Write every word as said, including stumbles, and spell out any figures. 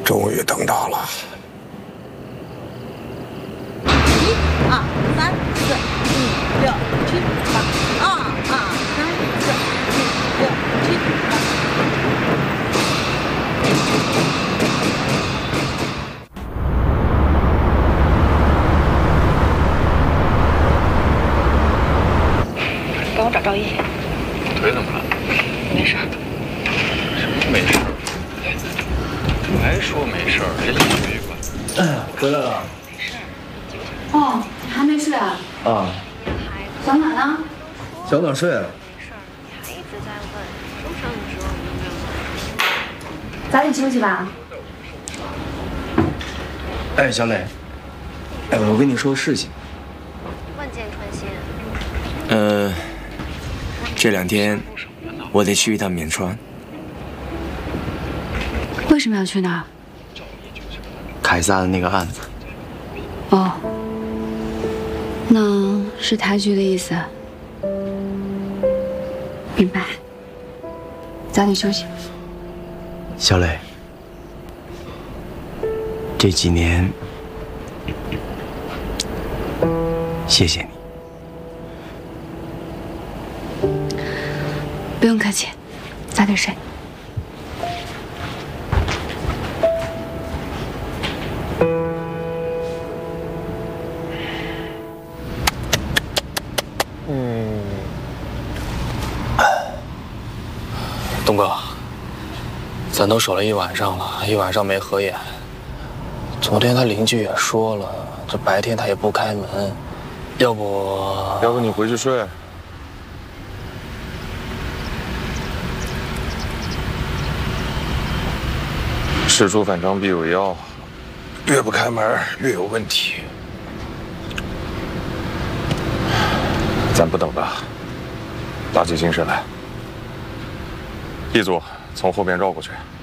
终于等到了。 一、二、三、四、五、六、七、八。二、二、三、四、五、六、七、八。帮我找赵毅。 腿怎么了？ 没事。 什么没事？还说没事，这小旅馆。 回来了。 没事。 哦，你还没睡啊？ 啊。 小暖呢？ 小暖睡了。 没事，你还一直在问，受伤的时候你有没有？ 早点休息吧。 哎，小磊，哎，我跟你说个事情。 万箭穿心。 呃，这两天我得去一趟缅川。 为什么要去那儿？ 凯撒的那个案子。 哦，那是台局的意思。明白。早点休息。 小磊，这几年谢谢你。 不用客气，早点睡。 嗯，东哥，咱都守了一晚上了，一晚上没合眼。昨天他邻居也说了，这白天他也不开门，要不…… 要不你回去睡。事出反常必有妖，越不开门越有问题。咱不等了，打起精神来。一组从后边绕过去。